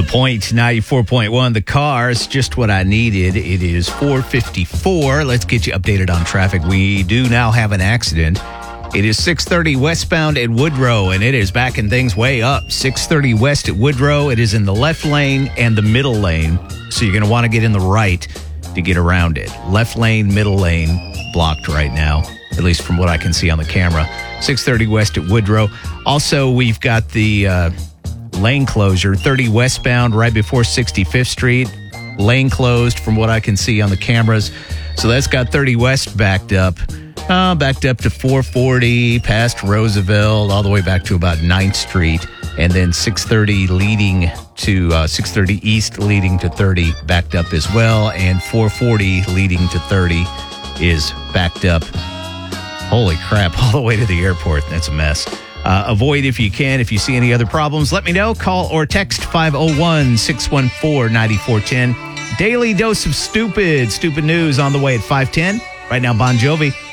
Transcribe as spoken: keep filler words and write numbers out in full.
Point ninety-four point one, the cars, just what I needed. It is four fifty-four. Let's get you updated on traffic. We do now have an accident. It is six thirty westbound at Woodrow, and it is backing things way up. six thirty west at Woodrow. It is in the left lane and the middle lane, so you're going to want to get in the right to get around it. Left lane, middle lane, blocked right now, at least from what I can see on the camera. six thirty west at Woodrow. Also, we've got the uh, lane closure, thirty westbound right before sixty-fifth Street. Lane closed from what I can see on the cameras. So that's got thirty west backed up. Uh, backed up to four forty, past Roosevelt, all the way back to about ninth Street. And then six thirty leading to uh, six thirty east leading to thirty backed up as well. And four forty leading to thirty is backed up. Holy crap, all the way to the airport. That's a mess. Uh, avoid if you can. If you see any other problems, let me know. Call or text five oh one, six one four, nine four one oh. Daily dose of stupid. Stupid news on the way at five ten. Right now, Bon Jovi.